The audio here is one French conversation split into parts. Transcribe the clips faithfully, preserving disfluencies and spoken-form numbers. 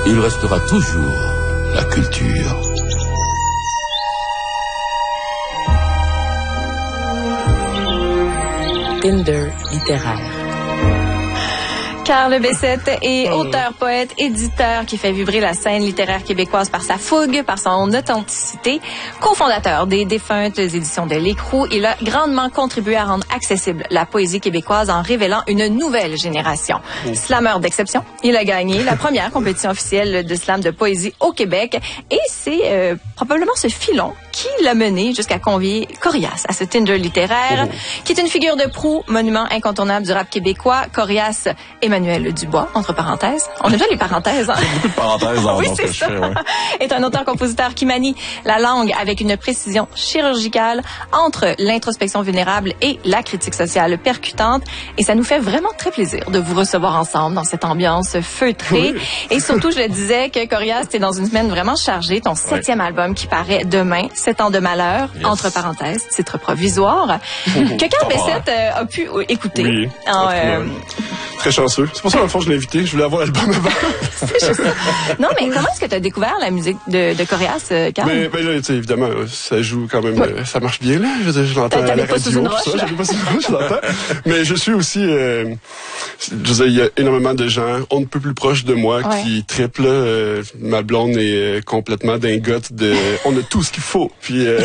il restera toujours la culture. Tinder littéraire. Carl Bessette est auteur, poète, éditeur qui fait vibrer la scène littéraire québécoise par sa fougue, par son authenticité. Cofondateur des défuntes éditions de L'Écrou, il a grandement contribué à rendre accessible la poésie québécoise en révélant une nouvelle génération. Slameur d'exception, il a gagné la première compétition officielle de slam de poésie au Québec et c'est euh, probablement ce filon qui l'a mené jusqu'à convier Corias à ce Tinder littéraire, oh. qui est une figure de proue, monument incontournable du rap québécois. Corias Emmanuel Dubois, entre parenthèses. On aime bien les parenthèses, hein? Il y a beaucoup de parenthèses dans oui, ce que je fais, ouais. Est un auteur-compositeur qui manie la langue avec une précision chirurgicale entre l'introspection vulnérable et la critique sociale percutante. Et ça nous fait vraiment très plaisir de vous recevoir ensemble dans cette ambiance feutrée. Oui. Et surtout, je le disais que Corias, t'es dans une semaine vraiment chargée. Ton septième oui. album qui paraît demain, Sept ans de malheur, yes. entre parenthèses, titre provisoire, que Carl Bessette euh, a pu écouter. Oui, en, euh, très chanceux. C'est pour ça, dans le fond, je l'ai invité. Je voulais avoir l'album avant. C'est juste ça. Non, mais comment est-ce que tu as découvert la musique de, de Corias, euh, Carl? Ben, ben là, tu sais, évidemment, ça joue quand même, oui. euh, ça marche bien, là. Je veux dire, je l'entends à la radio, tout ça. J'avais pas sous une roche, je l'entends. Mais je suis aussi, euh, je veux dire, il y a énormément de gens, on ne peut plus proche de moi, ouais. qui triplent, euh, ma blonde est euh, complètement dingote de, on a tout ce qu'il faut. Puis, euh,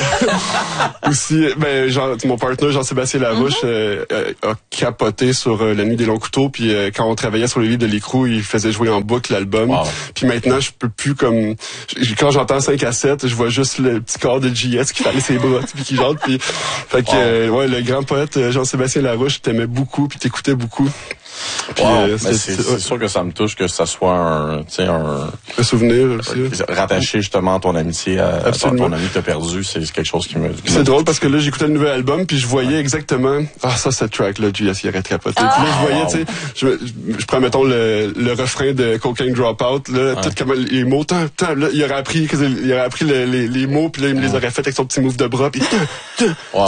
aussi, ben, genre, mon partenaire Jean-Sébastien Larouche mm-hmm. euh, a capoté sur euh, La Nuit des longs couteaux. Puis euh, quand on travaillait sur le livre de L'Écrou, il faisait jouer en boucle l'album. Wow. Puis maintenant, je peux plus comme, quand j'entends cinq à sept, je vois juste le petit corps de J S qui fait aller ses bras, puis qui chante. Puis, fait que, wow. euh, ouais, le grand poète Jean-Sébastien Larouche t'aimait beaucoup, puis t'écoutais beaucoup. Puis, wow, euh, c'est, c'est, c'est, c'est sûr que ça me touche que ça soit un, tu sais, un, un souvenir aussi. Rattaché justement à ton amitié, à, à ton, ton ami que t'as perdu, c'est quelque chose qui me. Qui c'est me drôle parce que là j'écoutais le nouvel album puis je voyais ouais. exactement ah ça cette track là J S il aurait capoté. Ah, puis là je voyais wow. tu sais je, je prends mettons le, le refrain de Cocaine Dropout là ouais. tout comme les mots tant, tant là il aurait appris il aurait appris le, les, les mots puis là il me les aurait fait avec son petit move de bras puis wow.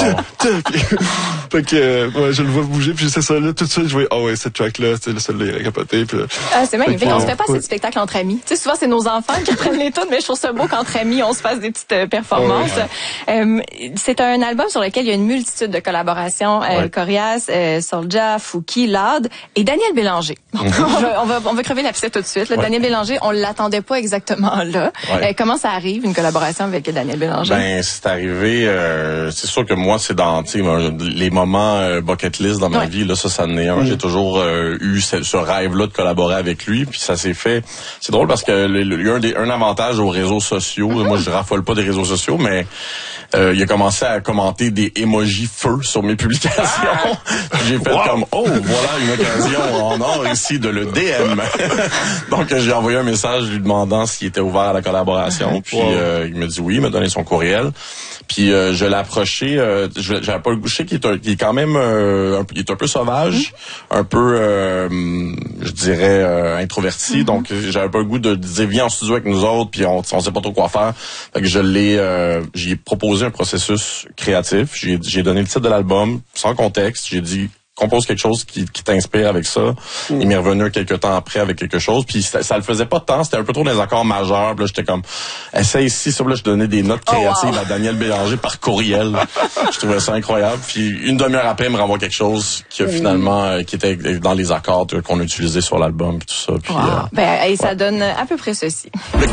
fait que euh, ouais, je le vois bouger puis c'est ça là tout de suite je voyais ah oh, ouais cette track là c'est le seul là, il aurait capoté puis là, ah c'est magnifique on se fait pas assez de spectacles entre amis tu sais souvent c'est nos enfants qui prennent les tunes mais je trouve ça beau qu'entre amis on se fasse des petites euh, performances oh, ouais. euh, c'est un album sur lequel il y a une multitude de collaborations euh, ouais. Corias, euh, Soulja, Fouki, Lade et Daniel Bélanger mm-hmm. on, va, on va on va crever la piste tout de suite là. Ouais. Daniel Bélanger on l'attendait pas exactement là ouais. euh, comment ça arrive une collaboration avec Daniel Bélanger? Ben c'est arrivé euh, c'est sûr que moi c'est dans les moments euh, bucket list dans ma ouais. vie là ça ça n'est un mm-hmm. j'ai toujours euh, eu ce, ce rêve là de collaborer avec lui puis ça s'est fait c'est drôle parce que il y a un, des, un avantage aux réseaux sociaux mm-hmm. moi je raffole pas des réseaux sociaux mais euh, il a commencé à commenter des emojis feu sur mes publications ah! J'ai fait wow. comme oh voilà une occasion en or ici de le D M donc j'ai envoyé un message lui demandant s'il était ouvert à la collaboration puis wow. euh, il me dit oui il m'a donné son courriel puis euh, je l'ai approché euh, je j'avais pas le goût je sais qu'il est, un, qu'il est quand même euh, un, il est un peu sauvage mm-hmm. un peu euh, je dirais euh, introverti mm-hmm. donc j'avais pas le goût de dire viens en studio avec nous autres puis on, on sait pas trop quoi faire fait que je l'ai euh, j'ai proposé un processus créatif j'ai j'ai donné le titre de l'album sans contexte j'ai dit compose quelque chose qui, qui t'inspire avec ça. Mm. Il m'est revenu quelques temps après avec quelque chose. Puis ça, ça le faisait pas tant. C'était un peu trop des accords majeurs. Puis là, j'étais comme, essaye ici. Sur là, je donnais des notes créatives oh, wow. à Daniel Bélanger par courriel. Je trouvais ça incroyable. Puis une demi-heure après, il me renvoie quelque chose qui a finalement, euh, qui était dans les accords qu'on a utilisés sur l'album. Puis tout ça. Puis, wow. euh, ben, et ça ouais. donne à peu près ceci.